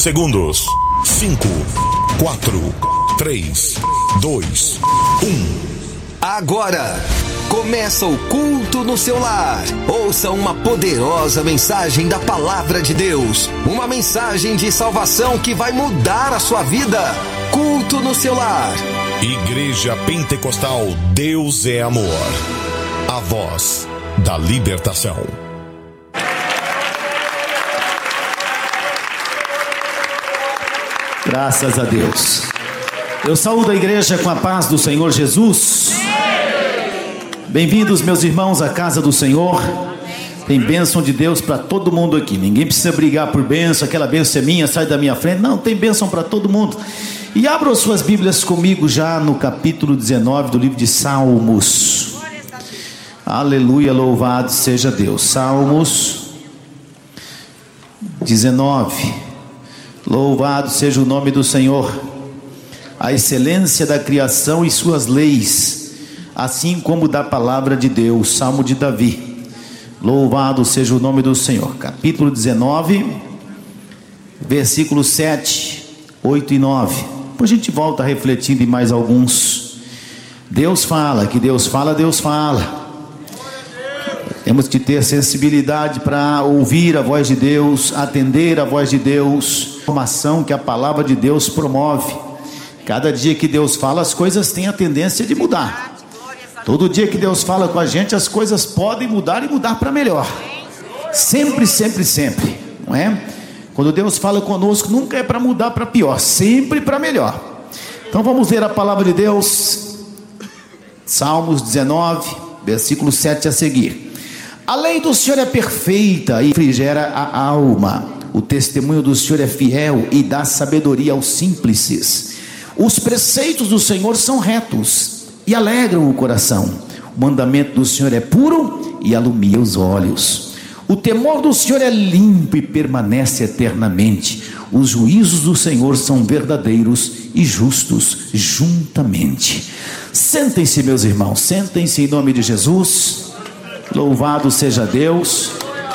Segundos. 5, 4, 3, 2, 1. Agora começa o culto no seu lar. Ouça uma poderosa mensagem da palavra de Deus. Uma mensagem de salvação que vai mudar a sua vida. Culto no seu lar. Igreja Pentecostal Deus é Amor. A voz da libertação. Graças a Deus. Eu saúdo a igreja com a paz do Senhor Jesus. Bem-vindos, meus irmãos, à casa do Senhor. Tem bênção de Deus para todo mundo aqui. Ninguém precisa brigar por bênção. Aquela bênção é minha, sai da minha frente. Não, tem bênção para todo mundo. E abram suas Bíblias comigo já no capítulo 19 do livro de Salmos. Aleluia, louvado seja Deus. Salmos 19. Louvado seja o nome do Senhor. A excelência da criação e suas leis, assim como da palavra de Deus. Salmo de Davi. Louvado seja o nome do Senhor. Capítulo 19, versículos 7, 8 e 9. Depois a gente volta refletindo em mais alguns. Deus fala, que Deus fala, Deus fala. Temos que ter sensibilidade para ouvir a voz de Deus, atender a voz de Deus. Informação que a palavra de Deus promove. Cada dia que Deus fala, as coisas têm a tendência de mudar. Todo dia que Deus fala com a gente, as coisas podem mudar e mudar para melhor. Sempre, sempre, sempre, não é? Quando Deus fala conosco, nunca é para mudar para pior, sempre para melhor. Então vamos ler a palavra de Deus. Salmos 19, versículo 7 a seguir. A lei do Senhor é perfeita e refrigera a alma. O testemunho do Senhor é fiel e dá sabedoria aos simples. Os preceitos do Senhor são retos e alegram o coração. O mandamento do Senhor é puro e alumia os olhos. O temor do Senhor é limpo e permanece eternamente. Os juízos do Senhor são verdadeiros e justos juntamente. Sentem-se, meus irmãos, sentem-se em nome de Jesus. Louvado seja Deus.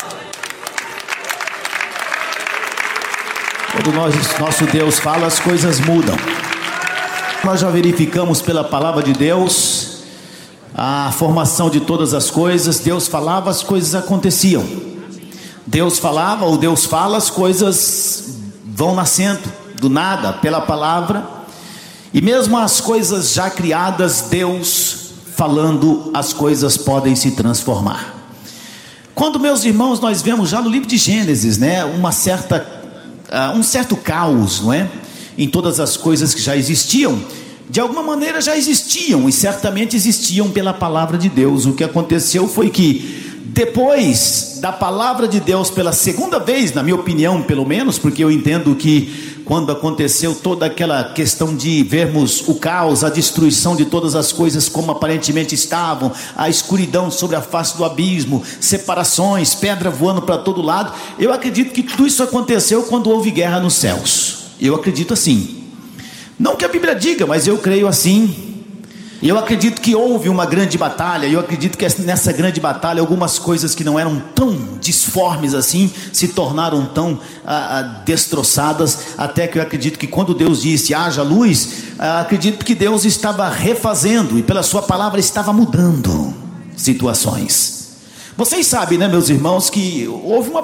Quando nosso Deus fala, as coisas mudam. Nós já verificamos pela palavra de Deus a formação de todas as coisas. Deus falava, as coisas aconteciam. Deus falava, ou Deus fala, as coisas vão nascendo do nada, pela palavra. E mesmo as coisas já criadas, Deus falando, as coisas podem se transformar. Quando, meus irmãos, nós vemos já no livro de Gênesis, né, um certo caos, não é? Em todas as coisas que já existiam, de alguma maneira já existiam, e certamente existiam pela palavra de Deus. O que aconteceu foi que depois da palavra de Deus pela segunda vez, na minha opinião pelo menos, porque eu entendo que quando aconteceu toda aquela questão de vermos o caos, a destruição de todas as coisas como aparentemente estavam, a escuridão sobre a face do abismo, separações, pedra voando para todo lado, eu acredito que tudo isso aconteceu quando houve guerra nos céus. Eu acredito assim. Não que a Bíblia diga, mas eu creio assim. Eu acredito que houve uma grande batalha. Eu acredito que nessa grande batalha algumas coisas que não eram tão disformes assim se tornaram tão destroçadas. Até que eu acredito que quando Deus disse haja luz, acredito que Deus estava refazendo e pela sua palavra estava mudando situações. Vocês sabem, né, meus irmãos, que houve uma